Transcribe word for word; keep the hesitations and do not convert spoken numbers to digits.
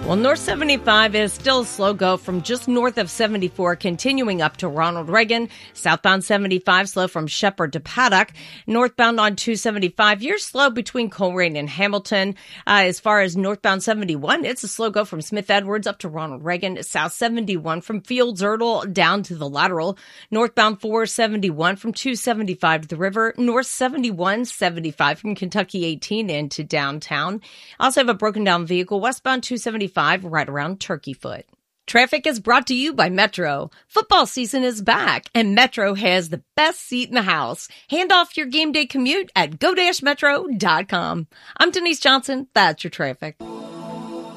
Well, North seventy-five is still a slow go from just north of seventy-four, continuing up to Ronald Reagan. Southbound seventy-five slow from Shepherd to Paddock. Northbound on two seventy-five, you're slow between Colerain and Hamilton. Uh, as far as northbound seventy-one, it's a slow go from Smith Edwards up to Ronald Reagan. South seventy-one from Fields Erdel down to the Lateral. Northbound four seventy-one from two seventy-five to the river. North seventy-one, seventy-five from Kentucky eighteen into downtown. Also have a broken down vehicle westbound two seventy-five right around Turkey Foot. Traffic is brought to you by Metro. Football season is back, and Metro has the best seat in the house. Hand off your game day commute at go dash metro dot com. I'm Denise Johnson. That's your traffic.